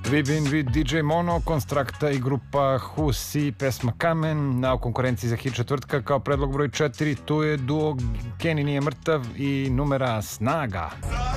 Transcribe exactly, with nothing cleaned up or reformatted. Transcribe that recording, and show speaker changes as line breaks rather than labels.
Tribin vid di džej Mono, Konstrakta i grupa Husi, pesma Kamen na konkurenciji za hit četvrtka kao predlog broj četiri. Tu je duo Kenny nije mrtav i numera Snaga.